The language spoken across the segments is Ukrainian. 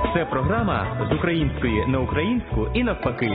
Це програма з української на українську і навпаки.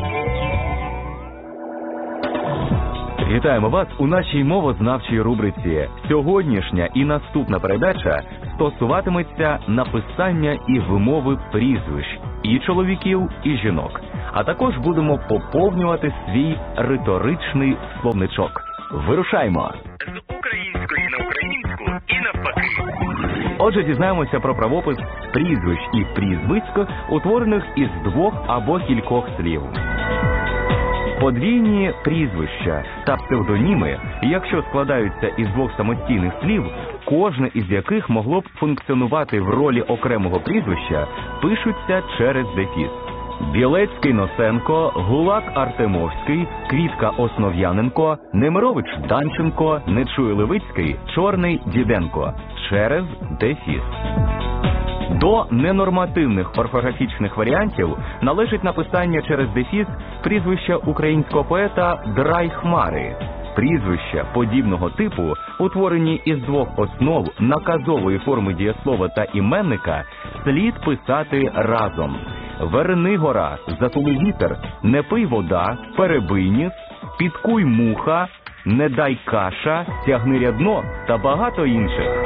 Вітаємо вас у нашій мовознавчій рубриці. Сьогоднішня і наступна передача стосуватиметься написання і вимови прізвищ і чоловіків, і жінок. А також будемо поповнювати свій риторичний словничок. Вирушаймо! З української на українську і навпаки. Отже, дізнаємося про правопис прізвищ і прізвиськ, утворених із двох або кількох слів. Подвійні прізвища та псевдоніми, якщо складаються із двох самостійних слів, кожне із яких могло б функціонувати в ролі окремого прізвища, пишуться через дефіс. Білецький Носенко, Гулак Артемовський, Квітка Основ'яненко, Немирович Данченко, Нечуй Левицький, Чорний Діденко через дефіс. До ненормативних орфографічних варіантів належить написання через дефіс прізвища українського поета Драй-Хмари. Прізвища подібного типу, утворені із двох основ наказової форми дієслова та іменника, слід писати разом. Вернигора, Затули вітер, Не пий вода, Перебий ніс, Підкуй муха, Не дай каша, Тягни рядно та багато інших.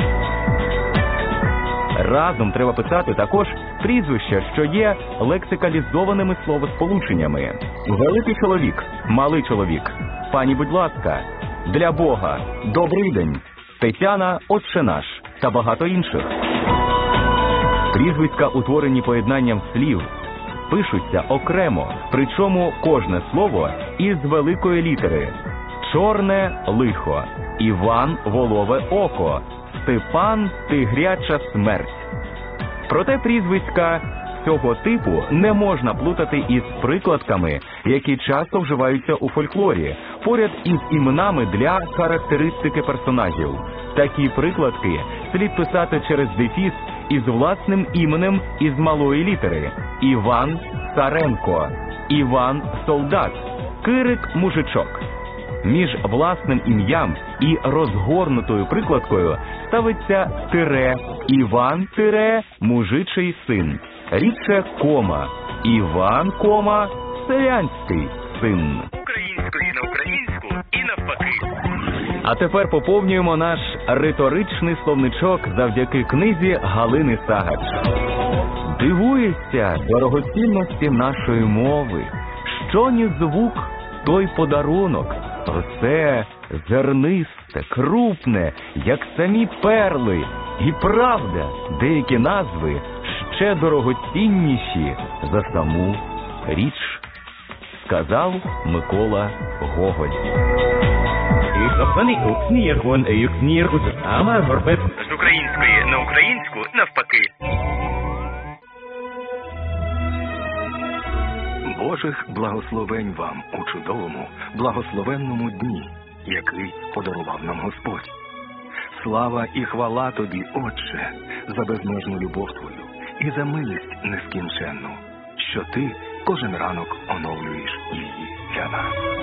Разом треба писати також прізвища, що є лексикалізованими словосполученнями. Великий чоловік, малий чоловік, пані, будь ласка, для Бога, добрий день, Тетяна, отче наш та багато інших. Прізвиська, утворені поєднанням слів, пишуться окремо, причому кожне слово із великої літери. Чорне лихо, Іван волове око, Степан тигряча смерть. Проте прізвиська цього типу не можна плутати із прикладками, які часто вживаються у фольклорі, поряд із іменами для характеристики персонажів. Такі прикладки слід писати через дефіс із власним іменем із малої літери. Іван Царенко, Іван Солдат, Кирик Мужичок. Між власним ім'ям і розгорнутою прикладкою ставиться тире, Іван тире, мужичий син. Рідше кома, Іван кома, селянський син. Української на українську і навпаки. А тепер поповнюємо наш риторичний словничок завдяки книзі Галини Сагач. Дивується дорогоцінності нашої мови, що ні звук, той подарунок. Все зернисте, крупне, як самі перли. І правда, деякі назви ще дорогоцінніші за саму річ, сказав Микола Гоголь. З української на українську навпаки. Божих благословень вам у чудовому, благословенному дні, який подарував нам Господь. Слава і хвала тобі, Отче, за безмежну любов твою і за милість нескінченну, що ти кожен ранок оновлюєш її для нас.